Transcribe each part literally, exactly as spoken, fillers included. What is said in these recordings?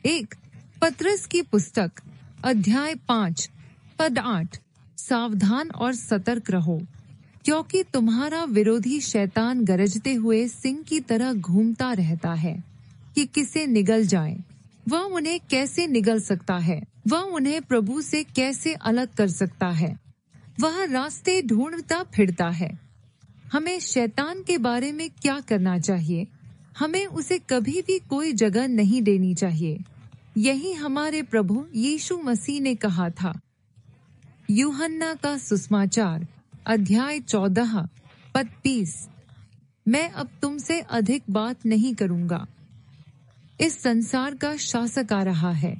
एक पत्रस की पुस्तक अध्याय पाँच पद आठ। सावधान और सतर्क रहो, क्योंकि तुम्हारा विरोधी शैतान गरजते हुए सिंह की तरह घूमता रहता है कि किसे निगल जाए। वह उन्हें कैसे निगल सकता है? वह उन्हें प्रभु से कैसे अलग कर सकता है? वह रास्ते ढूंढता फिरता है। हमें शैतान के बारे में क्या करना चाहिए? हमें उसे कभी भी कोई जगह नहीं देनी चाहिए। यही हमारे प्रभु यीशु मसीह ने कहा था। यूहन्ना का सुसमाचार अध्याय चौदह पद बीस। मैं अब तुमसे अधिक बात नहीं करूंगा। इस संसार का शासक आ रहा है,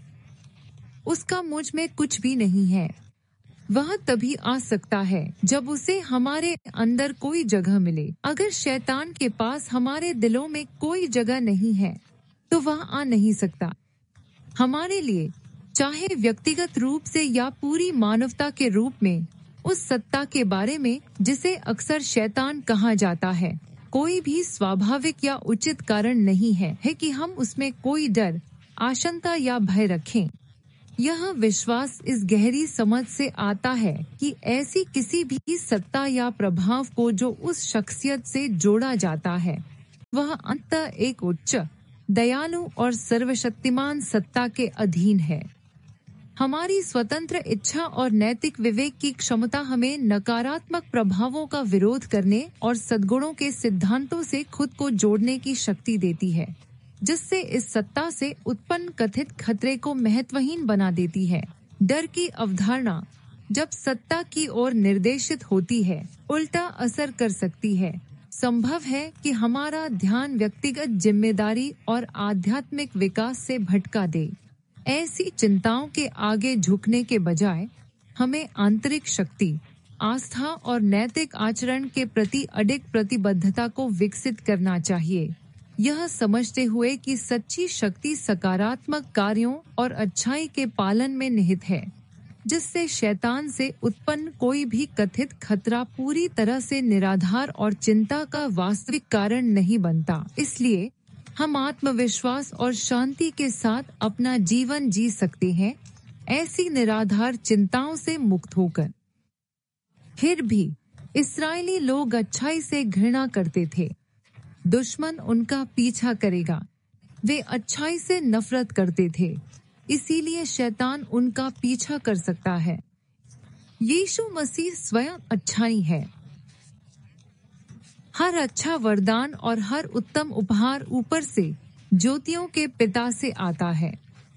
उसका मुझ में कुछ भी नहीं है। वह तभी आ सकता है जब उसे हमारे अंदर कोई जगह मिले। अगर शैतान के पास हमारे दिलों में कोई जगह नहीं है तो वह आ नहीं सकता। हमारे लिए, चाहे व्यक्तिगत रूप से या पूरी मानवता के रूप में, उस सत्ता के बारे में जिसे अक्सर शैतान कहा जाता है, कोई भी स्वाभाविक या उचित कारण नहीं है, है कि हम उसमें कोई डर, आशंका या भय रखें। यह विश्वास इस गहरी समझ से आता है कि ऐसी किसी भी सत्ता या प्रभाव को जो उस शख्सियत से जोड़ा जाता है, वह अंततः एक उच्च, दयालु और सर्वशक्तिमान सत्ता के अधीन है। हमारी स्वतंत्र इच्छा और नैतिक विवेक की क्षमता हमें नकारात्मक प्रभावों का विरोध करने और सद्गुणों के सिद्धांतों से खुद को जोड़ने की शक्ति देती है, जिससे इस सत्ता से उत्पन्न कथित खतरे को महत्वहीन बना देती है। डर की अवधारणा, जब सत्ता की ओर निर्देशित होती है, उल्टा असर कर सकती है। संभव है कि हमारा ध्यान व्यक्तिगत जिम्मेदारी और आध्यात्मिक विकास से भटका दे। ऐसी चिंताओं के आगे झुकने के बजाय हमें आंतरिक शक्ति, आस्था और नैतिक आचरण के प्रति अडिग प्रतिबद्धता को विकसित करना चाहिए, यह समझते हुए कि सच्ची शक्ति सकारात्मक कार्यों और अच्छाई के पालन में निहित है, जिससे शैतान से उत्पन्न कोई भी कथित खतरा पूरी तरह से निराधार और चिंता का वास्तविक कारण नहीं बनता। इसलिए हम आत्मविश्वास और शांति के साथ अपना जीवन जी सकते हैं, ऐसी निराधार चिंताओं से मुक्त होकर। फिर भी इस्राएली लोग अच्छाई से घृणा करते थे। दुश्मन उनका पीछा करेगा। वे अच्छाई से नफरत करते थे, इसीलिए शैतान उनका पीछा कर सकता है। यीशु मसीह स्वयं अच्छाई है। हर अच्छा वरदान और हर उत्तम उपहार ऊपर से ज्योतियों के पिता से आता है।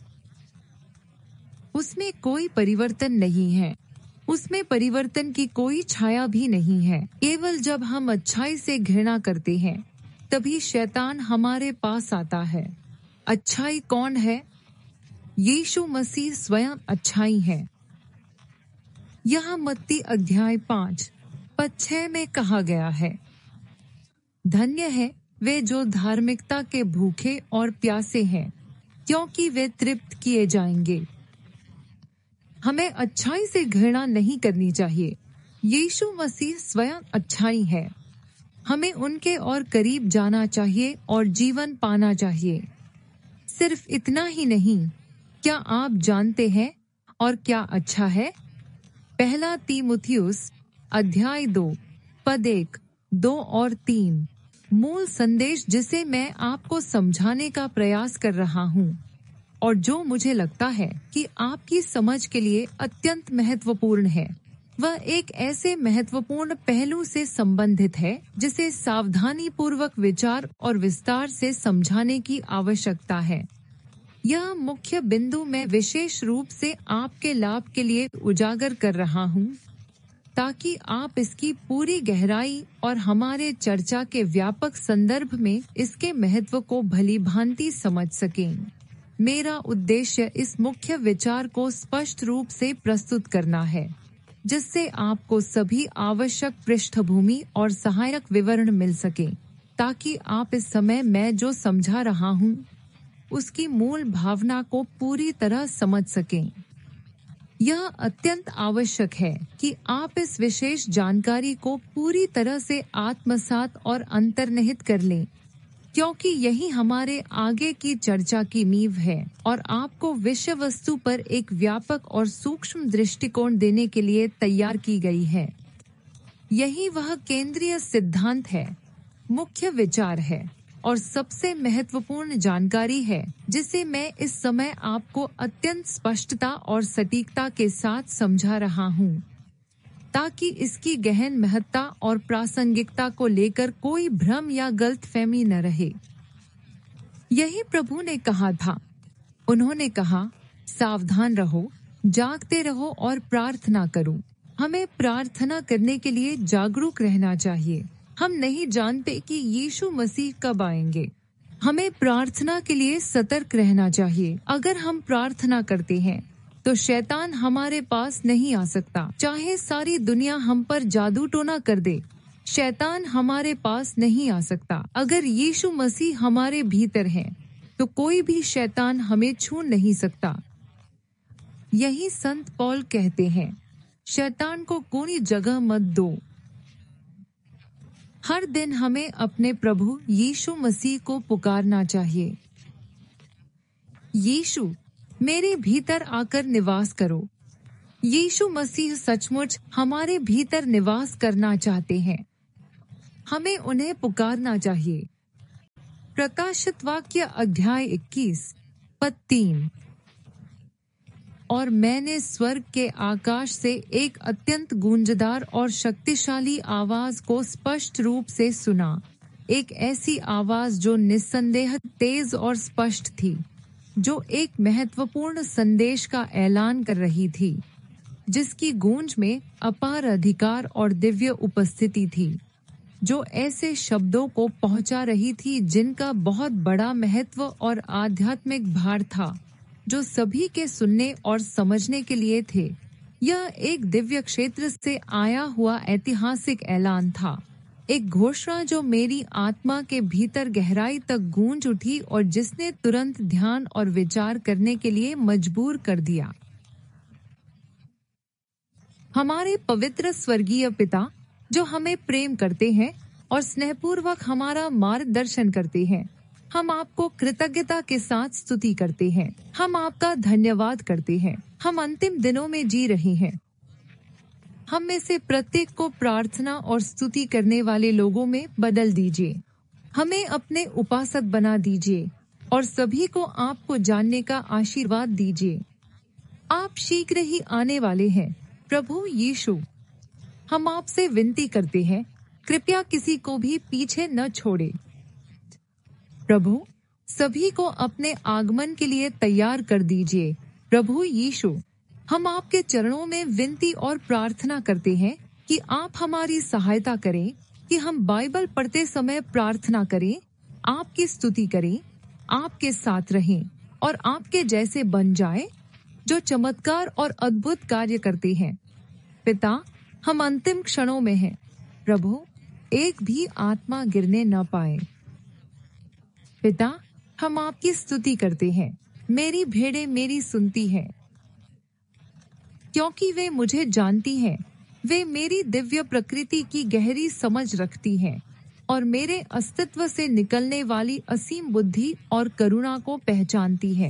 उसमें कोई परिवर्तन नहीं है, उसमें परिवर्तन की कोई छाया भी नहीं है। केवल जब हम अच्छाई से घृणा करते हैं, तभी शैतान हमारे पास आता है। अच्छाई कौन है? यीशु मसीह स्वयं अच्छाई है। यहाँ मत्ती अध्याय पाँच पद छह में कहा गया है, धन्य है वे जो धार्मिकता के भूखे और प्यासे हैं, क्योंकि वे तृप्त किए जाएंगे। हमें अच्छाई से घृणा नहीं करनी चाहिए। यीशु मसीह स्वयं अच्छाई है। हमें उनके और करीब जाना चाहिए और जीवन पाना चाहिए। सिर्फ इतना ही नहीं, क्या आप जानते हैं और क्या अच्छा है? पहला तीमुथियुस अध्याय दो पद एक, दो और तीन। मूल संदेश जिसे मैं आपको समझाने का प्रयास कर रहा हूँ और जो मुझे लगता है कि आपकी समझ के लिए अत्यंत महत्वपूर्ण है, वह एक ऐसे महत्वपूर्ण पहलू से संबंधित है जिसे सावधानी पूर्वक विचार और विस्तार से समझाने की आवश्यकता है। यह मुख्य बिंदु मैं विशेष रूप से आपके लाभ के लिए उजागर कर रहा हूँ, ताकि आप इसकी पूरी गहराई और हमारे चर्चा के व्यापक संदर्भ में इसके महत्व को भली भांति समझ सकें। मेरा उद्देश्य इस मुख्य विचार को स्पष्ट रूप से प्रस्तुत करना है, जिससे आपको सभी आवश्यक पृष्ठभूमि और सहायक विवरण मिल सके, ताकि आप इस समय मैं जो समझा रहा हूँ उसकी मूल भावना को पूरी तरह समझ सकें। यह अत्यंत आवश्यक है कि आप इस विशेष जानकारी को पूरी तरह से आत्मसात और अंतर्निहित कर लें, क्योंकि यही हमारे आगे की चर्चा की नींव है और आपको विषय वस्तु पर एक व्यापक और सूक्ष्म दृष्टिकोण देने के लिए तैयार की गई है। यही वह केंद्रीय सिद्धांत है, मुख्य विचार है और सबसे महत्वपूर्ण जानकारी है जिसे मैं इस समय आपको अत्यंत स्पष्टता और सटीकता के साथ समझा रहा हूँ, ताकि इसकी गहन महत्ता और प्रासंगिकता को लेकर कोई भ्रम या गलतफहमी न रहे। यही प्रभु ने कहा था। उन्होंने कहा, सावधान रहो, जागते रहो और प्रार्थना करो। हमें प्रार्थना करने के लिए जागरूक रहना चाहिए। हम नहीं जानते कि यीशु मसीह कब आएंगे। हमें प्रार्थना के लिए सतर्क रहना चाहिए। अगर हम प्रार्थना करते हैं तो शैतान हमारे पास नहीं आ सकता। चाहे सारी दुनिया हम पर जादू टोना कर दे, शैतान हमारे पास नहीं आ सकता। अगर यीशु मसीह हमारे भीतर है तो कोई भी शैतान हमें छू नहीं सकता। यही संत पौल कहते हैं, शैतान को कोई जगह मत दो। हर दिन हमें अपने प्रभु यीशु मसीह को पुकारना चाहिए। यीशु, मेरे भीतर आकर निवास करो। यीशु मसीह सचमुच हमारे भीतर निवास करना चाहते हैं। हमें उन्हें पुकारना चाहिए। प्रकाशित वाक्य अध्याय इक्कीस पद तीन। और मैंने स्वर्ग के आकाश से एक अत्यंत गूंजदार और शक्तिशाली आवाज को स्पष्ट रूप से सुना। एक ऐसी आवाज जो निस्संदेह तेज और स्पष्ट थी, जो एक महत्वपूर्ण संदेश का ऐलान कर रही थी, जिसकी गूंज में अपार अधिकार और दिव्य उपस्थिति थी, जो ऐसे शब्दों को पहुंचा रही थी जिनका बहुत बड़ा महत्व और आध्यात्मिक भार था, जो सभी के सुनने और समझने के लिए थे। यह एक दिव्य क्षेत्र से आया हुआ ऐतिहासिक ऐलान था, एक घोषणा जो मेरी आत्मा के भीतर गहराई तक गूंज उठी और जिसने तुरंत ध्यान और विचार करने के लिए मजबूर कर दिया। हमारे पवित्र स्वर्गीय पिता, जो हमें प्रेम करते हैं और स्नेहपूर्वक हमारा मार्गदर्शन करते हैं, हम आपको कृतज्ञता के साथ स्तुति करते हैं। हम आपका धन्यवाद करते हैं। हम अंतिम दिनों में जी रहे हैं। हम में से प्रत्येक को प्रार्थना और स्तुति करने वाले लोगों में बदल दीजिए। हमें अपने उपासक बना दीजिए और सभी को आपको जानने का आशीर्वाद दीजिए। आप शीघ्र ही आने वाले हैं। प्रभु यीशु, हम आपसे विनती करते हैं, कृपया किसी को भी पीछे न छोड़े। प्रभु, सभी को अपने आगमन के लिए तैयार कर दीजिए। प्रभु यीशु, हम आपके चरणों में विनती और प्रार्थना करते हैं कि आप हमारी सहायता करें कि हम बाइबल पढ़ते समय प्रार्थना करें, आपकी स्तुति करें, आपके साथ रहें और आपके जैसे बन जाएं, जो चमत्कार और अद्भुत कार्य करते हैं। पिता, हम अंतिम क्षणों में हैं। प्रभु, एक भी आत्मा गिरने न पाए। पिता, हम आपकी स्तुति करते हैं। मेरी भेड़ें मेरी सुनती हैं, क्योंकि वे मुझे जानती हैं। वे मेरी दिव्य प्रकृति की गहरी समझ रखती हैं और मेरे अस्तित्व से निकलने वाली असीम बुद्धि और करुणा को पहचानती हैं।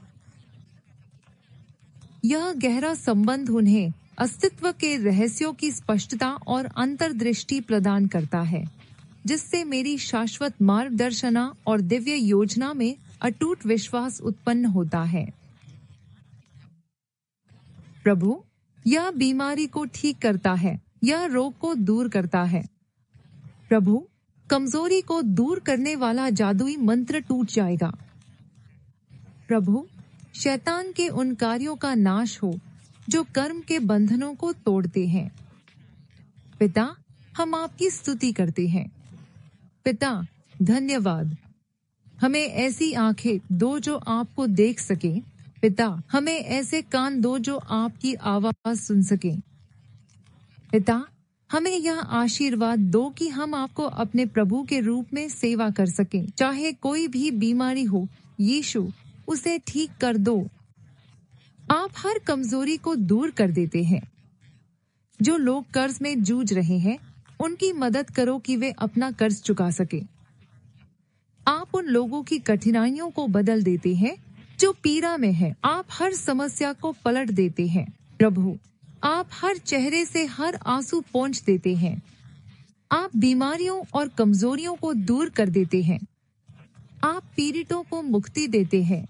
यह गहरा संबंध उन्हें अस्तित्व के रहस्यों की स्पष्टता और अंतर्दृष्टि प्रदान करता है, जिससे मेरी शाश्वत मार्गदर्शना और दिव्य योजना में अटूट विश्वास उत्पन्न होता है। प्रभु, यह बीमारी को ठीक करता है, यह रोग को दूर करता है। प्रभु, कमजोरी को दूर करने वाला जादुई मंत्र टूट जाएगा। प्रभु, शैतान के उन कार्यों का नाश हो जो कर्म के बंधनों को तोड़ते हैं। पिता, हम आपकी स्तुति करते हैं। पिता, धन्यवाद। हमें ऐसी आंखें दो जो आपको देख सके। पिता, हमें ऐसे कान दो जो आपकी आवाज सुन सके। पिता, हमें यह आशीर्वाद दो कि हम आपको अपने प्रभु के रूप में सेवा कर सकें। चाहे कोई भी बीमारी हो, यीशु, उसे ठीक कर दो। आप हर कमजोरी को दूर कर देते हैं। जो लोग कर्ज में जूझ रहे हैं, उनकी मदद करो कि वे अपना कर्ज चुका सके। आप उन लोगों की कठिनाइयों को बदल देते हैं जो पीड़ा में है। आप हर समस्या को पलट देते हैं। प्रभु, आप हर चेहरे से हर आंसू पोंछ देते हैं। आप बीमारियों और कमजोरियों को दूर कर देते हैं। आप पीड़ितों को मुक्ति देते हैं।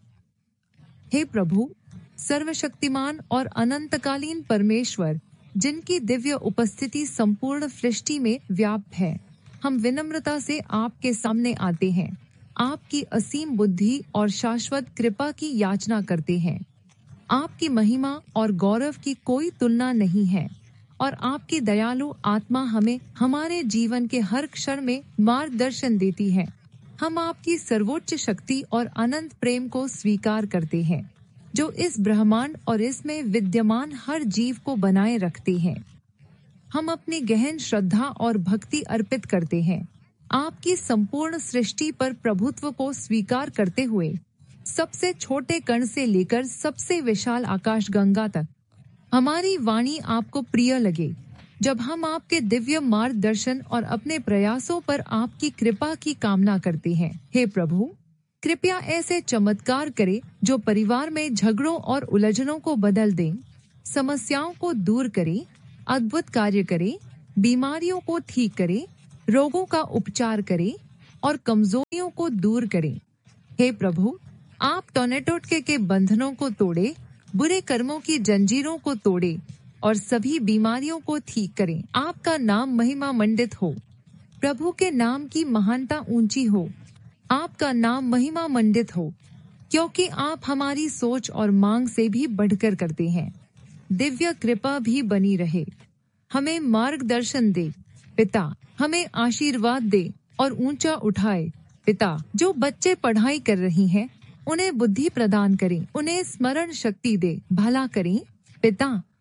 हे प्रभु, सर्वशक्तिमान और अनंतकालीन परमेश्वर, जिनकी दिव्य उपस्थिति संपूर्ण सृष्टि में व्याप्त है, हम विनम्रता से आपके सामने आते हैं। आपकी असीम बुद्धि और शाश्वत कृपा की याचना करते हैं। आपकी महिमा और गौरव की कोई तुलना नहीं है और आपकी दयालु आत्मा हमें हमारे जीवन के हर क्षण में मार्गदर्शन देती है। हम आपकी सर्वोच्च शक्ति और अनंत प्रेम को स्वीकार करते हैं, जो इस ब्रह्मांड और इसमें विद्यमान हर जीव को बनाए रखते हैं। हम अपनी गहन श्रद्धा और भक्ति अर्पित करते हैं, आपकी संपूर्ण सृष्टि पर प्रभुत्व को स्वीकार करते हुए, सबसे छोटे कण से लेकर सबसे विशाल आकाशगंगा तक। हमारी वाणी आपको प्रिय लगे जब हम आपके दिव्य मार्गदर्शन और अपने प्रयासों पर आपकी कृपा की कामना करते हैं। हे प्रभु, कृपया ऐसे चमत्कार करें जो परिवार में झगड़ों और उलझनों को बदल दें, समस्याओं को दूर करें, अद्भुत कार्य करें, बीमारियों को ठीक करें, रोगों का उपचार करें और कमजोरियों को दूर करें। हे प्रभु, आप टोनेटोटके के बंधनों को तोड़े, बुरे कर्मों की जंजीरों को तोड़े और सभी बीमारियों को ठीक करें। आपका नाम महिमा मंडित हो। प्रभु के नाम की महानता ऊंची हो। आपका नाम महिमा मंडित हो, क्योंकि आप हमारी सोच और मांग से भी बढ़कर करते हैं। दिव्य कृपा भी बनी रहे। हमें मार्गदर्शन दे पिता, हमें आशीर्वाद दे और ऊंचा उठाए पिता। जो बच्चे पढ़ाई कर रही हैं, उन्हें बुद्धि प्रदान करें, उन्हें स्मरण शक्ति दे, भला करें पिता।